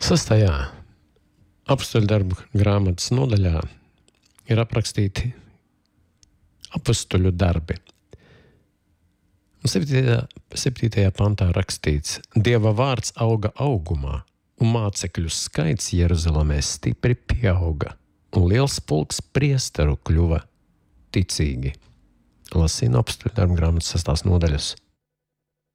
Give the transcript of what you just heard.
Sastajā apstuļu darbu grāmatas nodaļā ir aprakstīti apstuļu darbi. Un 7. pantā rakstīts: Dieva vārds auga augumā, un mācekļu skaits Jeruzalemē stipri pieauga, un liels pulks priesteru kļuva ticīgi. Lasīju no apstuļu darbu grāmatas 6. nodaļas